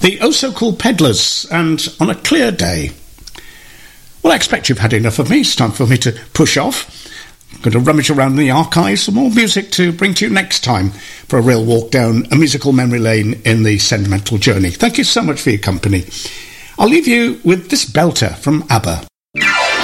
The Oh So Cool Peddlers, and On a Clear Day. Well, I expect you've had enough of me. It's time for me to push off. I'm going to rummage around the archives for more music to bring to you next time for a real walk down a musical memory lane in the sentimental journey. Thank you so much for your company. I'll leave you with this belter from ABBA.